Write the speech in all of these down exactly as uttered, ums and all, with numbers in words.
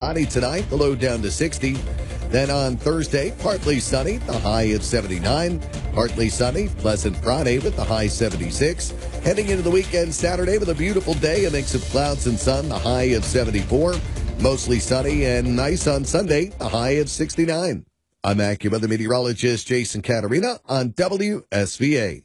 Friday tonight, the low down to sixty. Then on Thursday, partly sunny, the high at seventy-nine. Partly sunny, pleasant Friday with the high seventy-six. Heading into the weekend Saturday with a beautiful day, a mix of clouds and sun, the high of seventy-four. Mostly sunny and nice on Sunday, the high of sixty-nine. I'm AccuWeather meteorologist Jason Caterina on W S V A.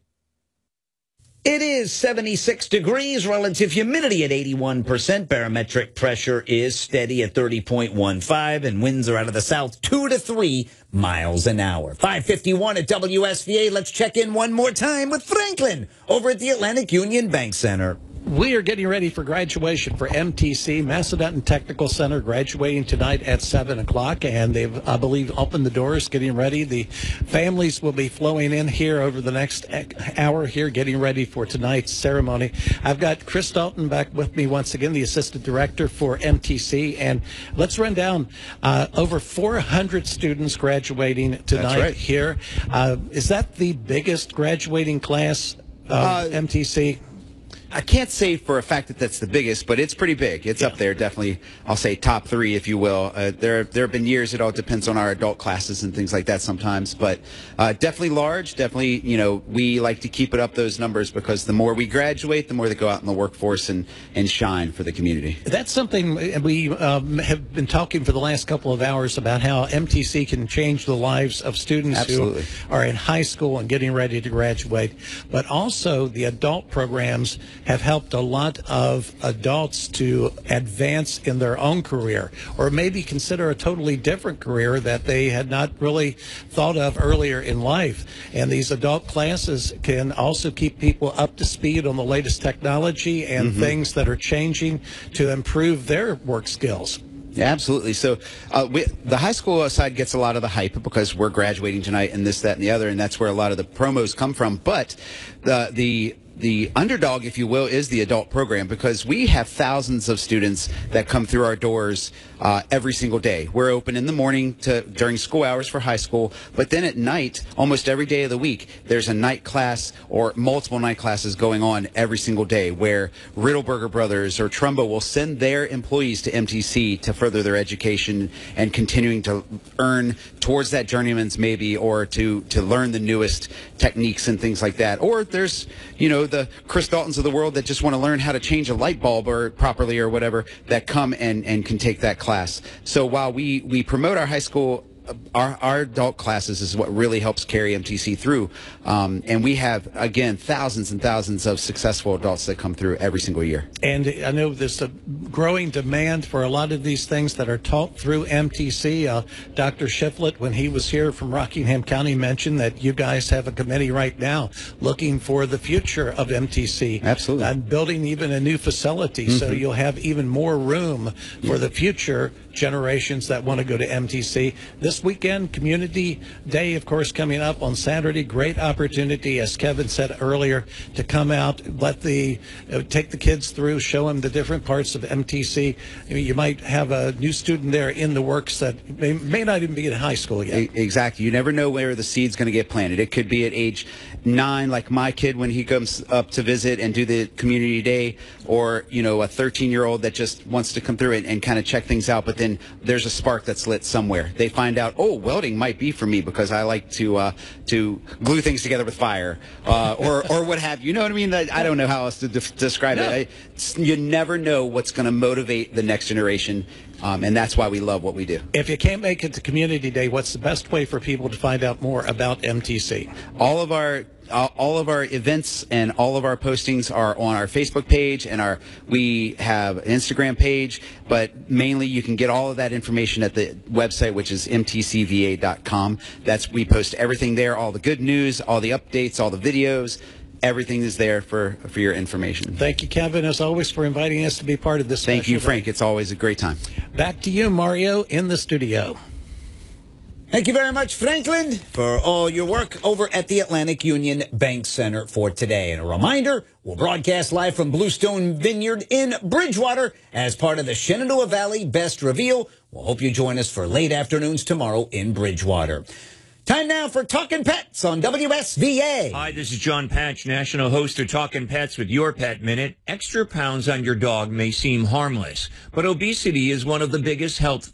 It is seventy-six degrees, relative humidity at eighty-one percent. Barometric pressure is steady at thirty point one five, and winds are out of the south two to three miles an hour. five fifty-one at W S V A. Let's check in one more time with Franklin over at the Atlantic Union Bank Center. We are getting ready for graduation for M T C, Macedon Technical Center, graduating tonight at seven o'clock, and they've, I believe, opened the doors, getting ready. The families will be flowing in here over the next hour here, getting ready for tonight's ceremony. I've got Chris Dalton back with me once again, the Assistant Director for M T C, and let's run down uh, over four hundred students graduating tonight right. here. Uh, is that the biggest graduating class of uh, M T C? I can't say for a fact that that's the biggest, but it's pretty big. It's yeah. up there, definitely. I'll say top three, if you will. Uh, there, there have been years. It all depends on our adult classes and things like that sometimes, but uh, definitely large. Definitely, you know, we like to keep it up those numbers because the more we graduate, the more they go out in the workforce and and shine for the community. That's something we um, have been talking for the last couple of hours about, how M T C can change the lives of students Absolutely. who are in high school and getting ready to graduate, but also the adult programs have helped a lot of adults to advance in their own career, or maybe consider a totally different career that they had not really thought of earlier in life. And these adult classes can also keep people up to speed on the latest technology and mm-hmm. things that are changing to improve their work skills. Yeah, absolutely. So uh, we, the high school side gets a lot of the hype because we're graduating tonight and this, that, and the other, and that's where a lot of the promos come from. But the the The underdog, if you will, is the adult program, because we have thousands of students that come through our doors uh, every single day. We're open in the morning to during school hours for high school, but then at night, almost every day of the week, there's a night class or multiple night classes going on every single day where Riddleberger Brothers or Trumbo will send their employees to M T C to further their education and continuing to earn towards that journeyman's maybe, or to, to learn the newest techniques and things like that. Or there's, you know, the Chris Daltons of the world that just want to learn how to change a light bulb or properly or whatever, that come and, and can take that class. So while we, we promote our high school, our, our adult classes is what really helps carry M T C through. Um, and we have, again, thousands and thousands of successful adults that come through every single year. And I know there's a growing demand for a lot of these things that are taught through M T C. Uh, Doctor Shiflett, when he was here from Rockingham County, mentioned that you guys have a committee right now looking for the future of M T C. Absolutely. And building even a new facility, mm-hmm. so you'll have even more room for the future generations that want to go to M T C. This weekend, Community Day, of course, coming up on Saturday. Great opportunity, as Kevin said earlier, to come out, let the uh, take the kids through, show them the different parts of M T C. I mean, you might have a new student there in the works that may, may not even be in high school yet. Exactly. You never know where the seed's going to get planted. It could be at age nine, like my kid when he comes up to visit and do the Community Day, or, you know, a thirteen-year-old that just wants to come through and, and kind of check things out, but then there's a spark that's lit somewhere. They find out, oh, welding might be for me because I like to uh, to glue things together with fire, uh, or or what have you. You know what I mean? I, I don't know how else to de describe no. it. I, you never know what's going to motivate the next generation, um, and that's why we love what we do. If you can't make it to Community Day, what's the best way for people to find out more about M T C? All of our Uh, all of our events and all of our postings are on our Facebook page, and our we have an Instagram page, but mainly you can get all of that information at the website, which is M T C V A dot com. That's, we post everything there, all the good news, all the updates, all the videos. Everything is there for for your information. Thank you, Kevin, as always, for inviting us to be part of this. Thank you, day. Frank. It's always a great time. Back to you, Mario, in the studio. Thank you very much, Franklin, for all your work over at the Atlantic Union Bank Center for today. And a reminder, we'll broadcast live from Bluestone Vineyard in Bridgewater as part of the Shenandoah Valley Best Reveal. We'll hope you join us for late afternoons tomorrow in Bridgewater. Time now for Talkin' Pets on W S V A. Hi, this is John Patch, national host of Talkin' Pets with Your Pet Minute. Extra pounds on your dog may seem harmless, but obesity is one of the biggest health